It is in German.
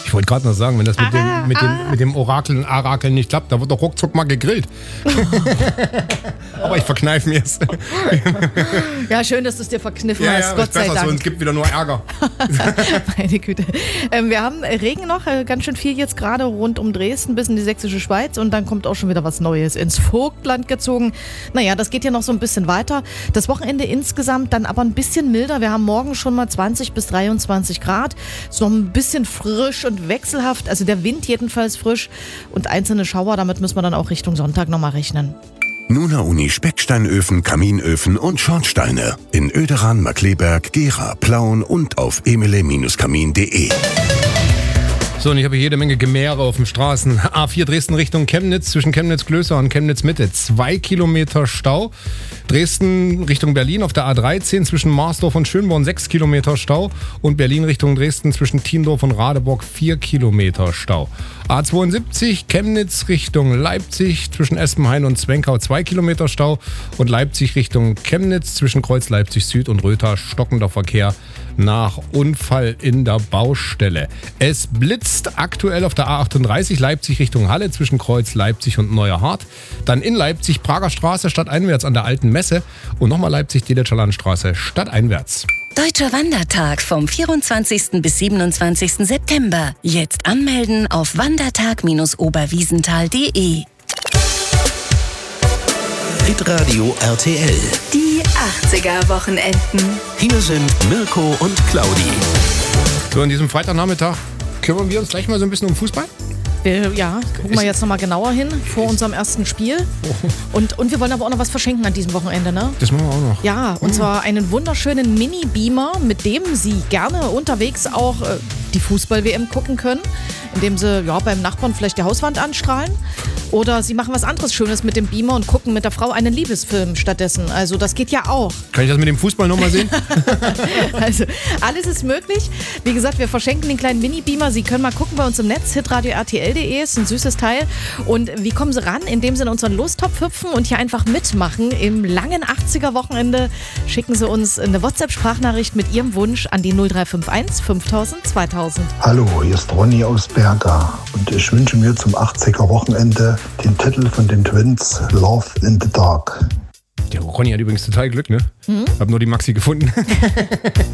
Ich wollte gerade noch sagen, wenn das mit dem Arakeln nicht klappt, da wird doch ruckzuck mal gegrillt. Aber ich verkneife mir es. Ja, schön, dass du es dir verkniffen hast, Gott sei Dank. Sonst gibt wieder nur Ärger. Meine Güte. Wir haben Regen noch, ganz schön viel jetzt gerade rund um Dresden bis in die Sächsische Schweiz und dann kommt auch schon wieder was Neues ins Vogtland gezogen. Naja, das geht ja noch so ein bisschen weiter. Das Wochenende insgesamt dann aber ein bisschen milder. Wir haben morgen schon mal 20 bis 23 Grad. So ein bisschen frisch und wechselhaft. Also der Wind jedenfalls frisch und einzelne Schauer. Damit müssen wir dann auch Richtung Sonntag nochmal rechnen. Nuna Uni Specksteinöfen, Kaminöfen und Schornsteine. In Oederan, Markleberg, Gera, Plauen und auf emele-kamin.de. So, und ich habe jede Menge Gemäre auf den Straßen. A4 Dresden Richtung Chemnitz, zwischen Chemnitz-Klößer und Chemnitz-Mitte. 2 Kilometer Stau. Dresden Richtung Berlin auf der A13 zwischen Marsdorf und Schönborn 6 Kilometer Stau. Und Berlin Richtung Dresden zwischen Tiendorf und Radeburg 4 Kilometer Stau. A72 Chemnitz Richtung Leipzig zwischen Espenhain und Zwenkau 2 Kilometer Stau. Und Leipzig Richtung Chemnitz zwischen Kreuz Leipzig Süd und Rötha stockender Verkehr nach Unfall in der Baustelle. Es blitzt aktuell auf der A38 Leipzig Richtung Halle zwischen Kreuz Leipzig und Neuerhardt. Dann in Leipzig Prager Straße stadteinwärts an der Alten Messe und nochmal Leipzig Dedetscher Landstraße stadteinwärts. Deutscher Wandertag vom 24. bis 27. September. Jetzt anmelden auf wandertag-oberwiesenthal.de. Hitradio RTL. Die 80er-Wochenenden. Hier sind Mirko und Claudi. So, an diesem Freitagnachmittag kümmern wir uns gleich mal so ein bisschen um Fußball. Gucken wir jetzt nochmal genauer hin vor unserem ersten Spiel. Und wir wollen aber auch noch was verschenken an diesem Wochenende, ne? Das machen wir auch noch. Ja, und zwar einen wunderschönen Mini-Beamer, mit dem Sie gerne unterwegs auch die Fußball-WM gucken können, indem Sie beim Nachbarn vielleicht die Hauswand anstrahlen. Oder Sie machen was anderes Schönes mit dem Beamer und gucken mit der Frau einen Liebesfilm stattdessen. Also das geht ja auch. Kann ich das mit dem Fußball nochmal sehen? Also alles ist möglich. Wie gesagt, wir verschenken den kleinen Mini-Beamer. Sie können mal gucken bei uns im Netz, hitradio RTL.de, ist ein süßes Teil. Und wie kommen Sie ran? Indem Sie in unseren Lostopf hüpfen und hier einfach mitmachen. Im langen 80er-Wochenende schicken Sie uns eine WhatsApp-Sprachnachricht mit Ihrem Wunsch an die 0351 5000 2000. Hallo, hier ist Ronny aus Berga und ich wünsche mir zum 80er-Wochenende den Titel von den Twins Love in the Dark. Der Ronny hat übrigens total Glück, ne? Hab nur die Maxi gefunden.